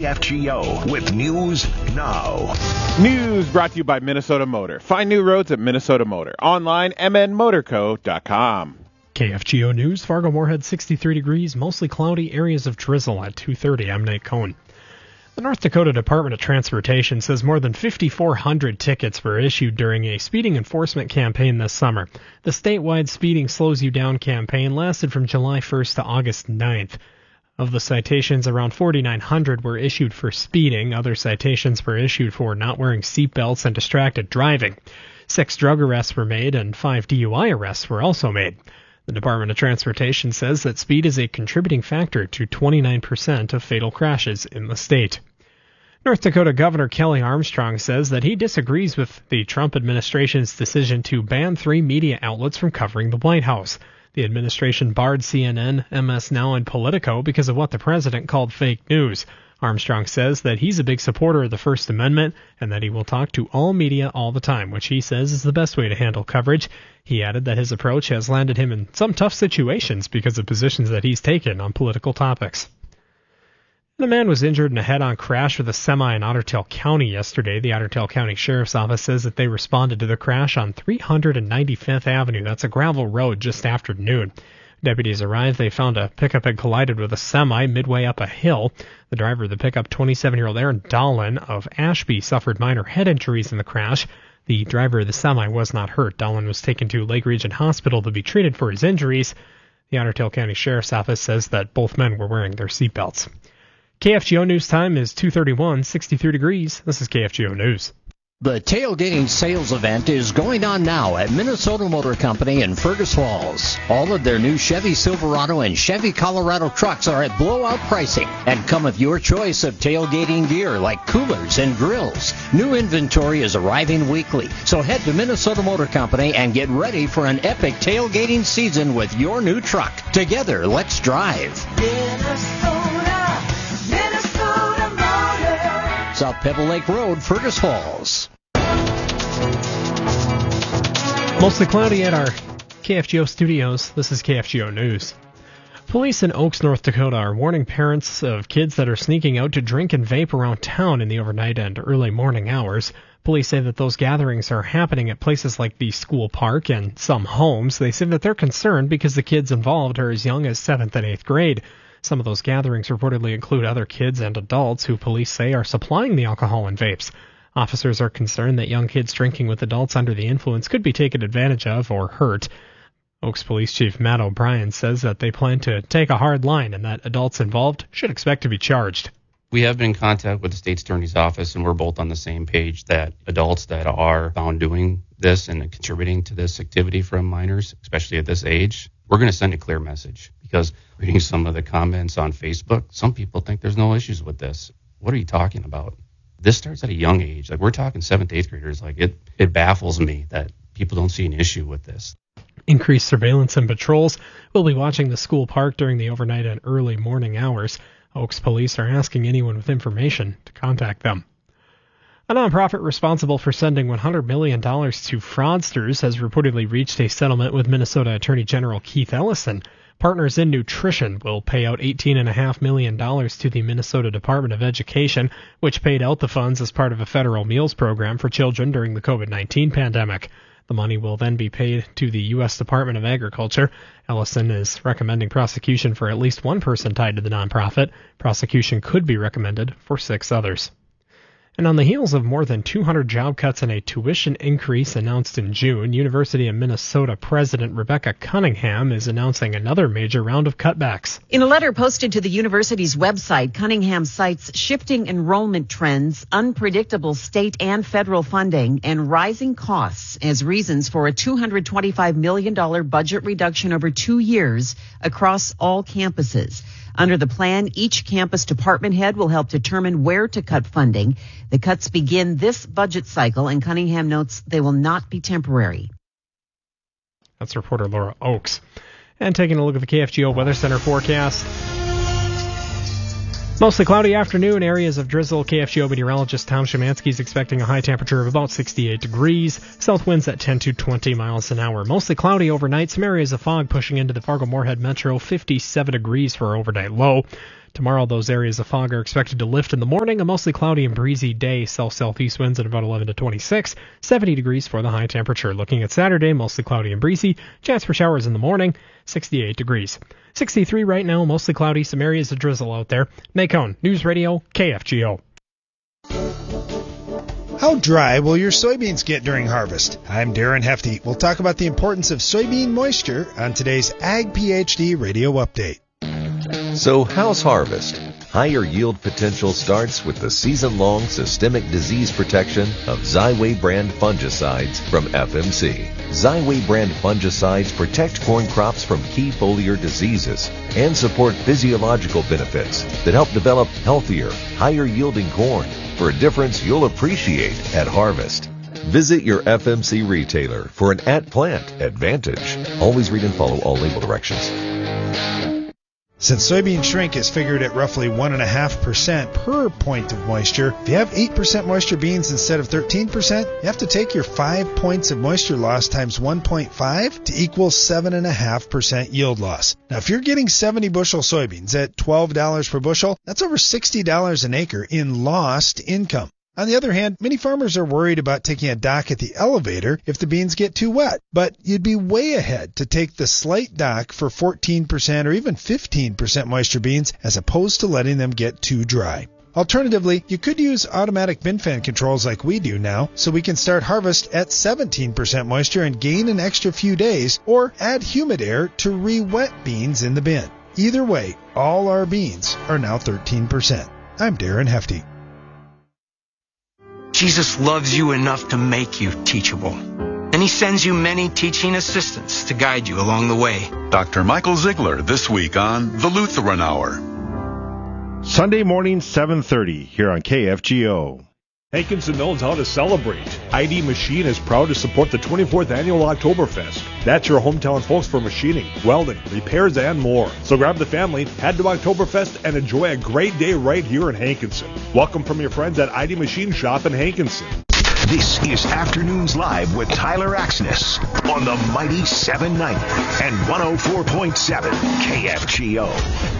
KFGO with News Now. News brought to you by Minnesota Motor. Find new roads at Minnesota Motor. Online, mnmotorco.com. KFGO News, Fargo-Moorhead 63 degrees, mostly cloudy, areas of drizzle at 2:30. I'm Nate Cohn. The North Dakota Department of Transportation says more than 5,400 tickets were issued during a speeding enforcement campaign this summer. The statewide Speeding Slows You Down campaign lasted from July 1st to August 9th. Of the citations, around 4,900 were issued for speeding. Other citations were issued for not wearing seatbelts and distracted driving. 6 drug arrests were made and 5 DUI arrests were also made. The Department of Transportation says that speed is a contributing factor to 29% of fatal crashes in the state. North Dakota Governor Kelly Armstrong says that he disagrees with the Trump administration's decision to ban 3 media outlets from covering the White House. The administration barred CNN, MS Now, and Politico because of what the president called fake news. Armstrong says that he's a big supporter of the First Amendment and that he will talk to all media all the time, which he says is the best way to handle coverage. He added that his approach has landed him in some tough situations because of positions that he's taken on political topics. A man was injured in a head-on crash with a semi in Otter Tail County yesterday. The Otter Tail County Sheriff's Office says that they responded to the crash on 395th Avenue. That's a gravel road just after noon. Deputies arrived. They found a pickup had collided with a semi midway up a hill. The driver of the pickup, 27-year-old Aaron Dolan of Ashby, suffered minor head injuries in the crash. The driver of the semi was not hurt. Dolan was taken to Lake Region Hospital to be treated for his injuries. The Otter Tail County Sheriff's Office says that both men were wearing their seatbelts. KFGO News time is 2:31, 63 degrees. This is KFGO News. The tailgating sales event is going on now at Minnesota Motor Company in Fergus Falls. All of their new Chevy Silverado and Chevy Colorado trucks are at blowout pricing and come with your choice of tailgating gear like coolers and grills. New inventory is arriving weekly, so head to Minnesota Motor Company and get ready for an epic tailgating season with your new truck. Together, let's drive. South Pebble Lake Road, Fergus Falls. Mostly cloudy at our KFGO studios. This is KFGO News. Police in Oaks, North Dakota are warning parents of kids that are sneaking out to drink and vape around town in the overnight and early morning hours. Police say that those gatherings are happening at places like the school park and some homes. They say that they're concerned because the kids involved are as young as 7th and 8th grade. Some of those gatherings reportedly include other kids and adults who police say are supplying the alcohol and vapes. Officers are concerned that young kids drinking with adults under the influence could be taken advantage of or hurt. Oaks Police Chief Matt O'Brien says that they plan to take a hard line and that adults involved should expect to be charged. We have been in contact with the State Attorney's Office, and we're both on the same page that adults that are found doing this and contributing to this activity from minors, especially at this age, we're going to send a clear message. Because reading some of the comments on Facebook, some people think there's no issues with this. What are you talking about? This starts at a young age. Like, we're talking 7th, 8th graders. Like, it baffles me that people don't see an issue with this. Increased surveillance and patrols will be watching the school park during the overnight and early morning hours. Oaks police are asking anyone with information to contact them. A nonprofit responsible for sending $100 million to fraudsters has reportedly reached a settlement with Minnesota Attorney General Keith Ellison. Partners in Nutrition will pay out $18.5 million to the Minnesota Department of Education, which paid out the funds as part of a federal meals program for children during the COVID-19 pandemic. The money will then be paid to the U.S. Department of Agriculture. Ellison is recommending prosecution for at least one person tied to the nonprofit. Prosecution could be recommended for 6 others. And on the heels of more than 200 job cuts and a tuition increase announced in June, University of Minnesota President Rebecca Cunningham is announcing another major round of cutbacks. In a letter posted to the university's website, Cunningham cites shifting enrollment trends, unpredictable state and federal funding, and rising costs as reasons for a $225 million budget reduction over 2 years across all campuses. Under the plan, each campus department head will help determine where to cut funding. The cuts begin this budget cycle, and Cunningham notes they will not be temporary. That's reporter Laura Oaks. And taking a look at the KFGO Weather Center forecast. Mostly cloudy afternoon, areas of drizzle. KFGO meteorologist Tom Szymanski is expecting a high temperature of about 68 degrees. South winds at 10 to 20 miles an hour. Mostly cloudy overnight. Some areas of fog pushing into the Fargo-Moorhead metro. 57 degrees for our overnight low. Tomorrow, those areas of fog are expected to lift in the morning. A mostly cloudy and breezy day. South-southeast winds at about 11 to 26. 70 degrees for the high temperature. Looking at Saturday, mostly cloudy and breezy. Chance for showers in the morning. 68 degrees. 63 right now, mostly cloudy. Some areas of drizzle out there. Nate Cohn, News Radio, KFGO. How dry will your soybeans get during harvest? I'm Darren Hefty. We'll talk about the importance of soybean moisture on today's Ag PhD Radio Update. So how's harvest? Higher yield potential starts with the season-long systemic disease protection of Xyway brand fungicides from FMC. Xyway brand fungicides protect corn crops from key foliar diseases and support physiological benefits that help develop healthier, higher-yielding corn for a difference you'll appreciate at harvest. Visit your FMC retailer for an at-plant advantage. Always read and follow all label directions. Since soybean shrink is figured at roughly 1.5% per point of moisture, if you have 8% moisture beans instead of 13%, you have to take your 5 points of moisture loss times 1.5 to equal 7.5% yield loss. Now, if you're getting 70 bushel soybeans at $12 per bushel, that's over $60 an acre in lost income. On the other hand, many farmers are worried about taking a dock at the elevator if the beans get too wet, but you'd be way ahead to take the slight dock for 14% or even 15% moisture beans as opposed to letting them get too dry. Alternatively, you could use automatic bin fan controls like we do now, so we can start harvest at 17% moisture and gain an extra few days, or add humid air to re-wet beans in the bin. Either way, all our beans are now 13%. I'm Darren Hefty. Jesus loves you enough to make you teachable. And he sends you many teaching assistants to guide you along the way. Dr. Michael Ziegler this week on The Lutheran Hour. Sunday morning, 7:30 here on KFGO. Hankinson knows how to celebrate. ID Machine is proud to support the 24th Annual Oktoberfest. That's your hometown folks for machining, welding, repairs, and more. So grab the family, head to Oktoberfest, and enjoy a great day right here in Hankinson. Welcome from your friends at ID Machine Shop in Hankinson. This is Afternoons Live with Tyler Axness on the mighty 790 and 104.7 KFGO.